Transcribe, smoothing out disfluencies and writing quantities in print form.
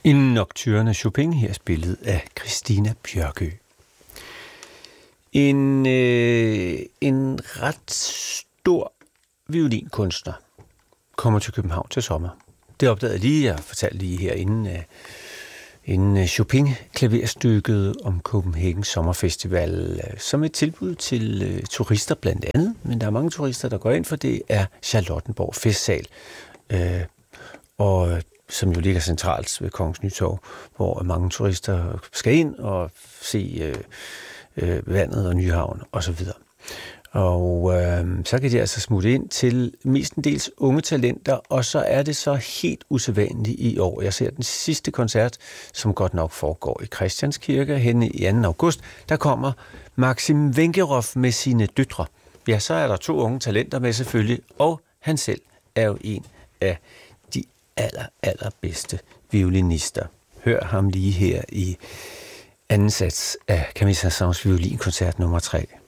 En nocturne af Chopin, her spillet af Christina Bjørkø. En ret stor violinkunstner kommer til København til sommer. Det opdagede jeg lige, jeg fortalte lige her inden Chopin-klaverstykket om Copenhagen Sommerfestival som et tilbud til turister blandt andet, men der er mange turister, der går ind for det, er Charlottenborg Festsal, og som jo ligger centralt ved Kongens Nytorv, hvor mange turister skal ind og se vandet og Nyhavn osv. Og så kan de altså smutte ind til mestendels unge talenter, og så er det så helt usædvanligt i år. Jeg ser den sidste koncert, som godt nok foregår i Christianskirke henne i 2. august. Der kommer Maxim Vengerov med sine døtre. Ja, så er der 2 unge talenter med selvfølgelig, og han selv er jo en af de allerbedste violinister. Hør ham lige her i anden sats af Camille Saint-Saëns violinkoncert nummer 3.